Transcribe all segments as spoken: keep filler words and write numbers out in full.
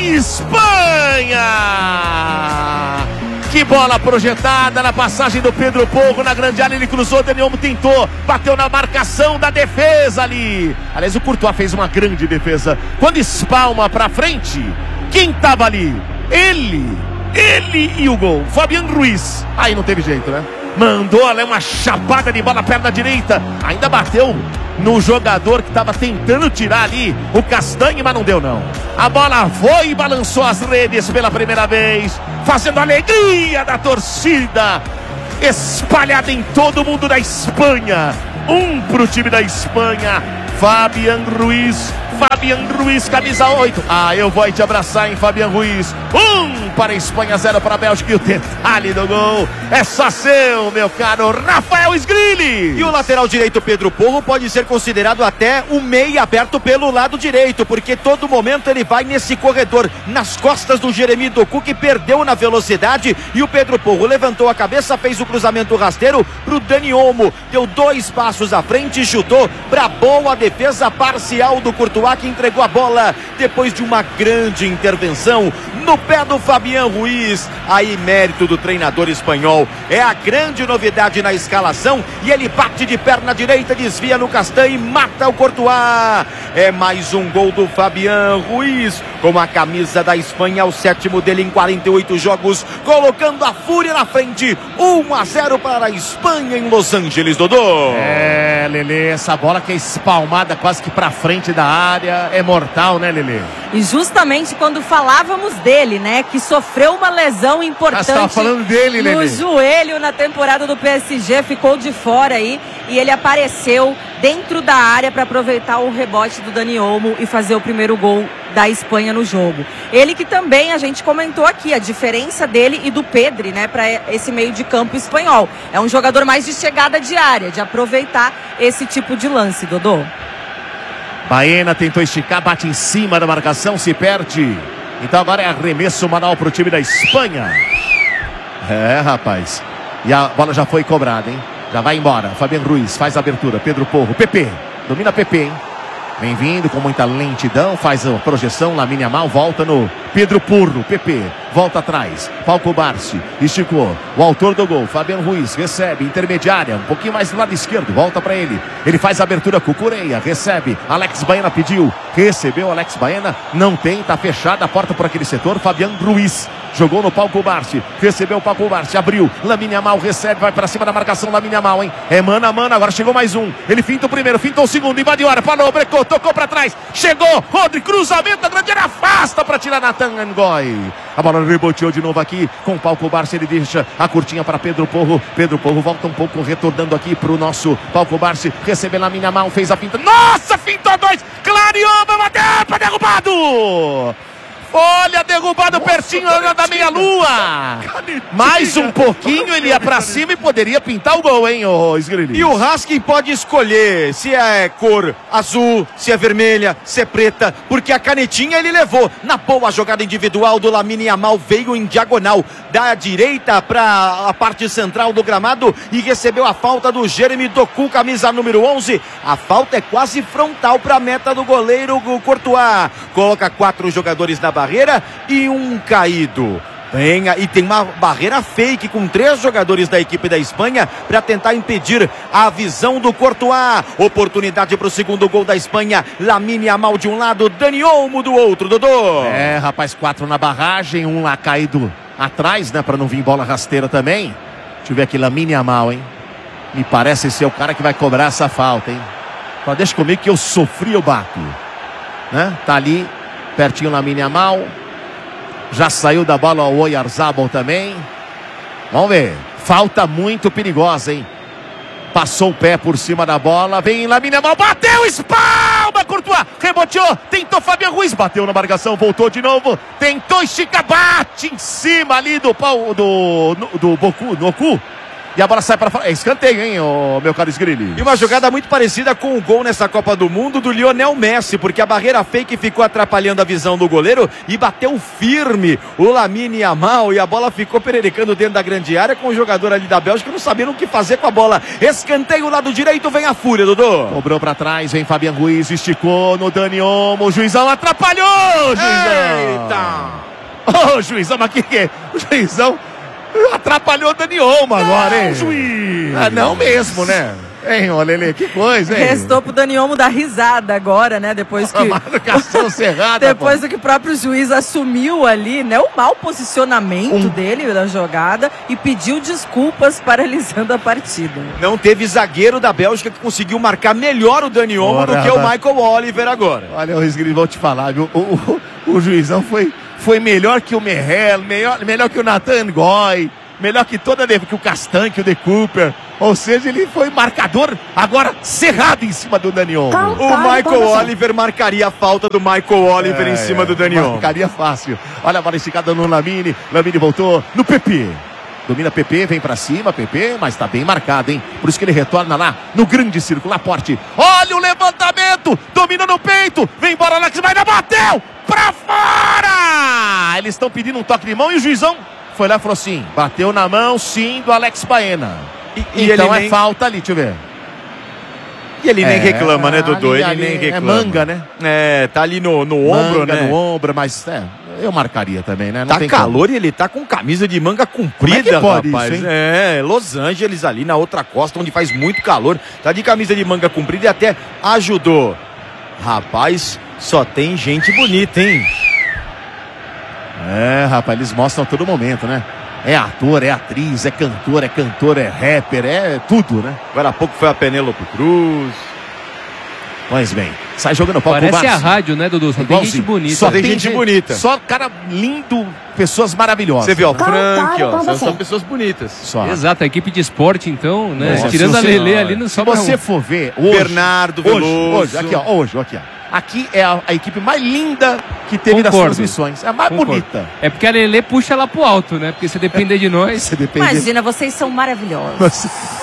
Espanha! Que bola projetada na passagem do Pedro Porro na grande área, ele cruzou, Dani Olmo tentou, bateu na marcação da defesa ali. Aliás, o Courtois fez uma grande defesa. Quando espalma pra frente, quem tava ali? Ele, ele e o gol, Fabián Ruiz. Aí não teve jeito, né? Mandou ali uma chapada de bola, perna direita, ainda bateu no jogador que estava tentando tirar ali o Castanhe, mas não deu não. A bola foi e balançou as redes pela primeira vez, fazendo a alegria da torcida espalhada em todo mundo da Espanha. Um pro time da Espanha, Fabián Ruiz. Fabián Ruiz, camisa oito. Ah, eu vou aí te abraçar, hein, Fabián Ruiz. Um para a Espanha, zero para a Bélgica. E o detalhe do gol é só seu, meu caro Rafael Sgrilli. E o lateral direito, Pedro Porro, pode ser considerado até o meia aberto pelo lado direito, porque todo momento ele vai nesse corredor, nas costas do Jeremy Doku, que perdeu na velocidade. E o Pedro Porro levantou a cabeça, fez o cruzamento rasteiro pro Dani Olmo. Deu dois passos à frente e chutou pra boa defesa parcial do Courtois, que entregou a bola depois de uma grande intervenção no pé do Fabián Ruiz. Aí mérito do treinador espanhol, é a grande novidade na escalação, e ele bate de perna direita, desvia no Castanhe e mata o Courtois. É mais um gol do Fabián Ruiz com a camisa da Espanha, o sétimo dele em quarenta e oito jogos, colocando a Fúria na frente. Um a zero para a Espanha em Los Angeles, Dodô. É, Lelê, essa bola que é espalmada quase que pra frente da área é mortal, né, Lelê? E justamente quando falávamos dele, né, que sofreu uma lesão importante, você tava falando dele, no Lelê, joelho na temporada do P S G, ficou de fora aí, e ele apareceu dentro da área para aproveitar o rebote do Dani Olmo e fazer o primeiro gol da Espanha no jogo. Ele que também a gente comentou aqui, a diferença dele e do Pedri, né, para esse meio de campo espanhol. É um jogador mais de chegada de área, de aproveitar esse tipo de lance, Dodô. Baena tentou esticar, bate em cima da marcação, se perde. Então agora é arremesso manual pro time da Espanha. É, rapaz. E a bola já foi cobrada, hein? Já vai embora. Fabián Ruiz faz a abertura. Pedro Porro. Pepe. Domina Pepe, hein? Vem vindo com muita lentidão. Faz a projeção. Lamine Yamal volta no Pedro Porro. Pepe. Volta atrás. Pau Cubarsí. Esticou. O autor do gol, Fabián Ruiz, recebe. Intermediária. Um pouquinho mais do lado esquerdo. Volta para ele. Ele faz a abertura com o Cureia. Recebe. Alex Baena pediu. Recebeu Alex Baena. Não tem. Tá fechada a porta por aquele setor. Fabián Ruiz. Jogou no Pau Cubarsí. Recebeu o Pau Cubarsí. Abriu. Lamine Yamal recebe. Vai para cima da marcação. Lamine Yamal, hein? É mano a mano. Agora chegou mais um. Ele finta o primeiro. Fintou o segundo. Invadiu a área. Parou. Brecou. Tocou para trás. Chegou. Rodri. Cruzamento da grande área. Afasta para tirar Nathan Ngoy. A bola reboteou de novo aqui com o Pau Cubarsí. Ele deixa a curtinha para Pedro Porro. Pedro Porro volta um pouco, retornando aqui para o nosso Pau Cubarsí. Recebeu Lamine Yamal. Fez a finta. Nossa, fintou dois. Clareou. Vai bater. Para derrubado. Olha, derrubado. Nossa, pertinho da meia-lua. Mais um pouquinho ele ia pra cima e poderia pintar o gol, hein, ô Sgrilli. E o Raskin pode escolher se é cor azul, se é vermelha, se é preta, porque a canetinha ele levou. Na boa jogada individual do Lamine Yamal, veio em diagonal da direita para a parte central do gramado e recebeu a falta do Jeremy Doku, camisa número onze. A falta é quase frontal para a meta do goleiro Courtois. Coloca quatro jogadores na barreira e um caído. Venha, e tem uma barreira fake com três jogadores da equipe da Espanha para tentar impedir a visão do Courtois. Oportunidade para o segundo gol da Espanha. Lamine Yamal de um lado, Dani Olmo do outro, Dodô. É, rapaz, quatro na barragem, um lá caído atrás, né, para não vir bola rasteira também. Deixa eu ver aqui, Lamine Yamal, hein? Me parece ser o cara que vai cobrar essa falta, hein? Então deixa comigo que eu sofri, eu bato, né? Tá ali pertinho Lamine Yamal. Já saiu da bola o Oyarzabal também. Vamos ver. Falta muito perigosa, hein? Passou o pé por cima da bola. Vem Lamine Yamal. Bateu, espalma, Courtois. Reboteou. Tentou Fabián Ruiz. Bateu na marcação. Voltou de novo. Tentou esticar. Bate em cima ali do pau do, do, do Boku, Doku. E a bola sai para fora. É escanteio, hein, ô, meu caro Esgrilli. E uma jogada muito parecida com o gol nessa Copa do Mundo do Lionel Messi, porque a barreira fake ficou atrapalhando a visão do goleiro e bateu firme o Lamine Yamal e a bola ficou pererecando dentro da grande área com o jogador ali da Bélgica não sabendo o que fazer com a bola. Escanteio lado direito, vem a fúria, Dodô. Cobrou para trás, vem Fabian Ruiz, esticou no Dani Olmo, o juizão atrapalhou, juizão. Eita! Ô, juizão, mas que que é? O juizão atrapalhou o Dani Olmo agora, hein? Juiz! Ah, não mesmo, né? Hein, ô Lelê, que coisa, hein? Restou pro Dani Olmo dar risada agora, né? Depois que... Marcação cerrada, Depois pô. do que o próprio juiz assumiu ali, né? O mau posicionamento Um... dele na jogada e pediu desculpas paralisando a partida. Não teve zagueiro da Bélgica que conseguiu marcar melhor o Dani Olmo Ora, do que o mas... Michael Oliver agora. Olha, o Esgrilli, vou te falar, viu? O, o, o juizão foi, foi melhor que o Merrell, melhor, melhor que o Nathan Goy, melhor que toda que o Castan, que o De Cooper. Ou seja, ele foi marcador agora cerrado em cima do Dani Olmo. O Michael Oliver marcaria a falta do Michael Oliver é, em cima do Dani Olmo. Marcaria fácil. Olha a bola esticada no Lamine. Lamine voltou no P P. Domina P P, vem pra cima, P P, mas tá bem marcado, hein? Por isso que ele retorna lá no grande círculo, Laporte. Olha o levantamento, domina no peito, vem embora, Alex Baena, bateu pra fora! Eles estão pedindo um toque de mão e o juizão foi lá e falou assim, bateu na mão, sim, do Alex Baena. E, e então é nem... falta ali, deixa eu ver. E ele nem é, reclama, né, Dodô? Ali, ele ali, nem reclama. É manga, né? É, tá ali no, no ombro, manga, né? no ombro, mas é, eu marcaria também, né? Não tá tem calor como. E ele tá com camisa de manga comprida, Como é que pode rapaz. Isso, hein? É, Los Angeles ali na outra costa, onde faz muito calor. Tá de camisa de manga comprida e até ajudou. Rapaz, só tem gente bonita, hein? É, rapaz, eles mostram a todo momento, né? É ator, é atriz, é cantor, é cantor, é rapper, é tudo, né? Agora há pouco foi a Penélope Cruz. Pois bem, sai jogando pau. Parece a rádio, né, Dudu? Só tem gente bonita. Só tem gente bonita. Só cara lindo, pessoas maravilhosas. Você vê, ó, Frank, ó, são só pessoas bonitas. Só. Exato, a equipe de esporte, então, né? Nossa, Tirando a você, Lelê ali, não se sobra você um. for ver hoje, Bernardo hoje, Veloso. hoje, aqui ó, hoje, aqui ó. Aqui é a, a equipe mais linda que teve das Concordo. transmissões. É a mais Concordo. bonita. É porque a Lelê puxa lá pro alto, né? Porque se depender de nós... Você depende... Imagina, vocês são maravilhosos.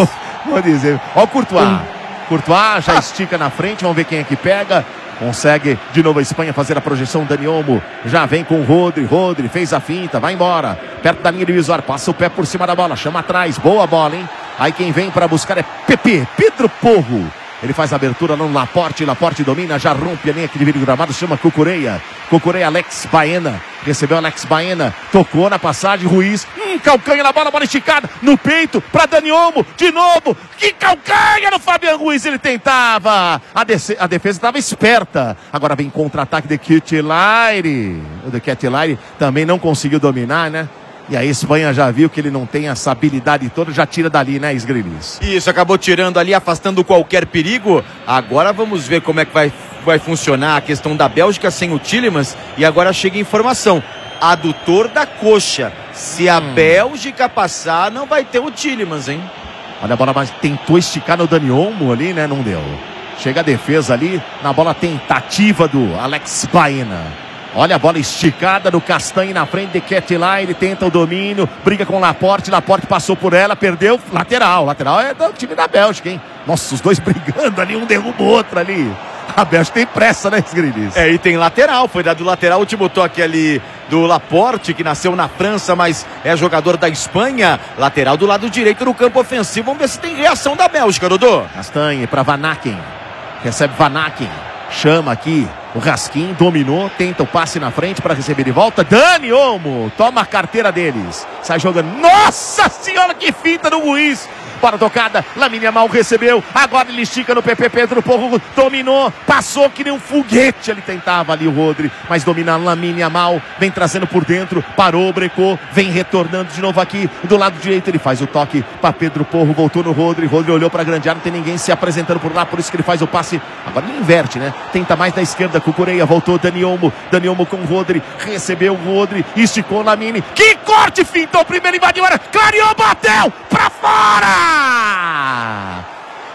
Vou dizer, ó o Courtois. Courtois já estica na frente, vamos ver quem é que pega. Consegue de novo a Espanha fazer a projeção. Dani Olmo já vem com o Rodri. Rodri fez a finta, vai embora. Perto da linha divisória, passa o pé por cima da bola, chama atrás, boa bola, hein? Aí quem vem para buscar é Pepe, Pedro Porro. Ele faz a abertura no Laporte, Laporte domina, já rompe a linha que divide o gramado, chama Cucureia. Cucureia, Alex Baena, recebeu Alex Baena, tocou na passagem, Ruiz, hum, calcanha na bola, bola esticada, no peito, para Dani Olmo, de novo, que calcanha no Fabian Ruiz, ele tentava, a, a defesa estava esperta, agora vem contra-ataque de Ketelaere, o de Ketelaere também não conseguiu dominar, né? E a Espanha já viu que ele não tem essa habilidade toda, já tira dali, né, Esgrilis? Isso, acabou tirando ali, afastando qualquer perigo. Agora vamos ver como é que vai, vai funcionar a questão da Bélgica sem o Tielemans. E agora chega a informação. Adutor da coxa. Se a hum. Bélgica passar, não vai ter o Tielemans, hein? Olha a bola, mas tentou esticar no Dani Olmo ali, né? Não deu. Chega a defesa ali, na bola tentativa do Alex Baena. Olha a bola esticada do Castanhe na frente de Ketelaere, ele tenta o domínio, briga com o Laporte, Laporte passou por ela, perdeu, lateral, lateral é do time da Bélgica, hein? Nossa, os dois brigando ali, um derruba o outro ali. A Bélgica tem pressa, né, Esgrilis? É, e tem lateral, foi dado lateral, o último toque ali do Laporte, que nasceu na França, mas é jogador da Espanha, lateral do lado direito no campo ofensivo, vamos ver se tem reação da Bélgica, Dodô. Castanhe para Van Aken, recebe Van Aken. Chama aqui o Raskin, dominou, tenta o passe na frente para receber de volta. Dani Olmo, toma a carteira deles. Sai jogando. Nossa senhora, que finta do Ruiz. Para a tocada, Lamine Yamal recebeu. Agora ele estica no P P, Pedro Porro dominou, passou que nem um foguete. Ele tentava ali o Rodri, mas domina Lamine Yamal. Vem trazendo por dentro, parou, brecou. Vem retornando de novo aqui do lado direito. Ele faz o toque para Pedro Porro, voltou no Rodri. Rodri olhou para a grande área, não tem ninguém se apresentando por lá. Por isso que ele faz o passe. Agora ele inverte, né? Tenta mais da esquerda, Cucureia, voltou Dani Olmo. Dani Olmo com o Rodri, recebeu o Rodri, esticou Lamine. Que corte, fintou, primeiro invadiu, era, clareou, bateu para fora!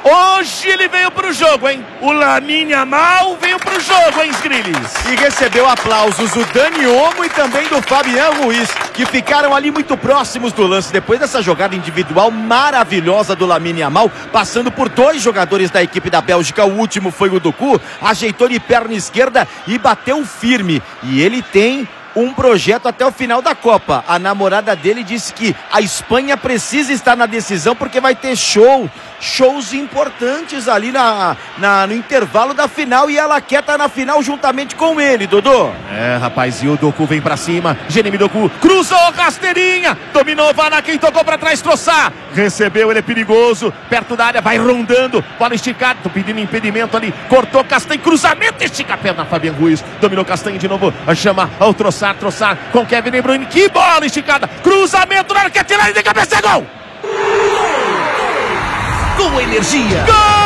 Hoje ele veio pro jogo, hein? O Lamine Yamal veio pro jogo, hein, Sgrillis? E recebeu aplausos do Dani Olmo e também do Fabián Ruiz, que ficaram ali muito próximos do lance. Depois dessa jogada individual maravilhosa do Lamine Yamal, passando por dois jogadores da equipe da Bélgica, o último foi o Doku, ajeitou de perna esquerda e bateu firme. E ele tem um projeto até o final da Copa. A namorada dele disse que a Espanha precisa estar na decisão porque vai ter show, shows importantes ali na, na, no intervalo da final e ela quer estar na final juntamente com ele, Dodô. É, rapaz, e o Doku vem pra cima, Jeremy Doku cruzou rasteirinha, dominou, Varane, quem tocou pra trás, Troçar, recebeu, ele é perigoso, perto da área, vai rondando, bola esticada, tô pedindo impedimento ali, cortou Castanho, cruzamento, estica a perna, Fabián Ruiz, dominou Castanho de novo, chama ao Troçar, Troçar com Kevin De Bruyne, que bola esticada, cruzamento, na hora que atirar de cabeça, é gol! Com energia. Gol!